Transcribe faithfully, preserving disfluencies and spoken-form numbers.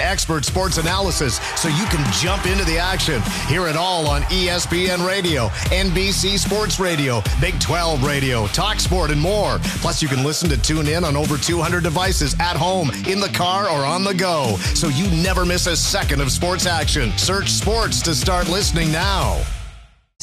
expert sports analysis so you can jump into the action. Hear it all on E S P N Radio, N B C Sports Radio, Big twelve Radio, Talk Sport, and more. Plus, you can listen to Tune In on over two hundred devices at home, in the car, or on the go, so you never miss a second of sports action. Search sports to start listening now.